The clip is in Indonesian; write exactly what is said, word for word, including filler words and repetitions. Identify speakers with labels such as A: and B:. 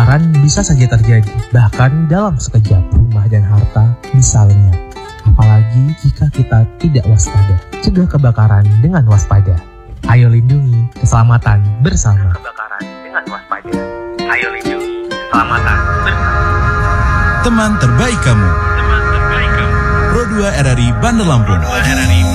A: Kebakaran bisa saja terjadi, bahkan dalam sekejap rumah dan harta bisa lenyap. Apalagi jika kita tidak waspada. Cegah kebakaran dengan waspada. Ayo lindungi keselamatan bersama.
B: Kebakaran dengan waspada. Ayo lindungi keselamatan bersama.
C: Teman terbaik kamu.
B: Teman terbaik kamu.
C: Pro dua R R I Bandar Lampung.
B: Pro dua R R I